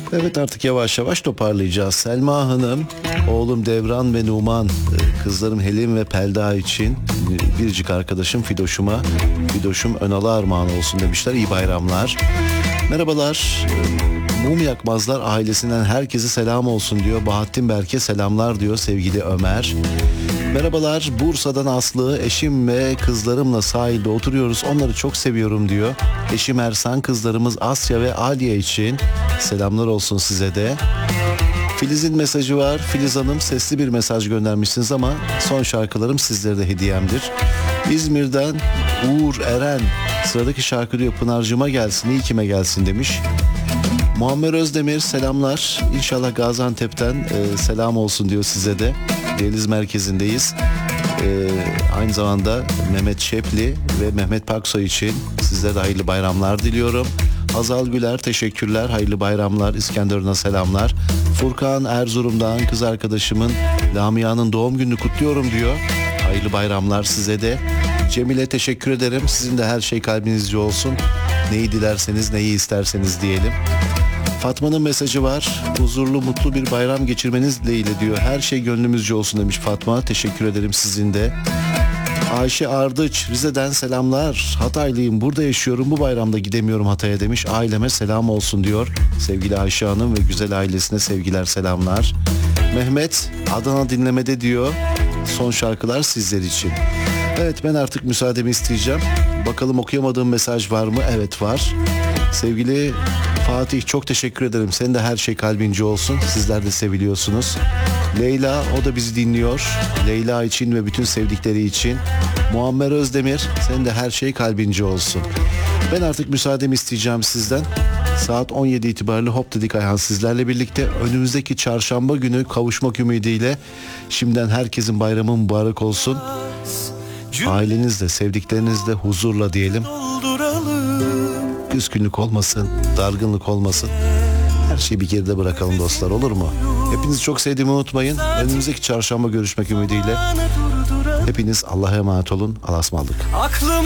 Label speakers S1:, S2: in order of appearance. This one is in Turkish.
S1: Evet, artık yavaş yavaş toparlayacağız. Selma Hanım, oğlum Devran ve Numan, kızlarım Helin ve Pelda için, biricik arkadaşım Fidoş'uma, Fidoş'um Önal'a armağan olsun demişler. İyi bayramlar. Merhabalar. Mum yakmazlar ailesinden herkese selam olsun diyor. Bahattin Berke selamlar diyor sevgili Ömer. Merhabalar, Bursa'dan Aslı, eşim ve kızlarımla sahilde oturuyoruz, onları çok seviyorum diyor. Eşim Ersan, kızlarımız Asya ve Aliye için selamlar olsun size de. Filiz'in mesajı var. Filiz Hanım, sesli bir mesaj göndermişsiniz ama son şarkılarım sizlere de hediyemdir. İzmir'den Uğur Eren, sıradaki şarkı diyor Pınar'cıma gelsin, iyi kime gelsin demiş. Muammer Özdemir selamlar. İnşallah Gaziantep'ten selam olsun diyor size de. Deniz merkezindeyiz. Aynı zamanda Mehmet Şepli ve Mehmet Paksoy için sizlere de hayırlı bayramlar diliyorum. Hazal Güler teşekkürler, hayırlı bayramlar. İskenderun'a selamlar. Furkan Erzurum'dan kız arkadaşımın Lamia'nın doğum gününü kutluyorum diyor. Hayırlı bayramlar size de. Cemile teşekkür ederim. Sizin de her şey kalbinizce olsun. Neyi dilerseniz, neyi isterseniz diyelim. Fatma'nın mesajı var. Huzurlu, mutlu bir bayram geçirmeniz dileğiyle diyor. Her şey gönlümüzce olsun demiş Fatma. Teşekkür ederim sizin de. Ayşe Ardıç, Rize'den selamlar. Hataylıyım, burada yaşıyorum. Bu bayramda gidemiyorum Hatay'a demiş. Aileme selam olsun diyor. Sevgili Ayşe Hanım ve güzel ailesine sevgiler, selamlar. Mehmet, Adana dinlemede diyor. Son şarkılar sizler için. Evet, ben artık müsaademi isteyeceğim. Bakalım okuyamadığım mesaj var mı? Evet, var. Sevgili Fatih, çok teşekkür ederim. Senin de her şey kalbince olsun. Sizler de seviliyorsunuz. Leyla, o da bizi dinliyor. Leyla için ve bütün sevdikleri için. Muammer Özdemir, senin de her şey kalbince olsun. Ben artık müsaademi isteyeceğim sizden. Saat 17 itibariyle Hop Dedik Ayhan sizlerle birlikte. Önümüzdeki çarşamba günü kavuşmak ümidiyle şimdiden herkesin bayramı mübarek olsun. Ailenizle, sevdiklerinizle huzurla diyelim. Küskünlük olmasın, dargınlık olmasın. Her şeyi bir geride bırakalım dostlar, olur mu? Hepinizi çok sevdiğimi unutmayın. Önümüzdeki çarşamba görüşmek ümidiyle. Hepiniz Allah'a emanet olun. Allah'a ısmarladık.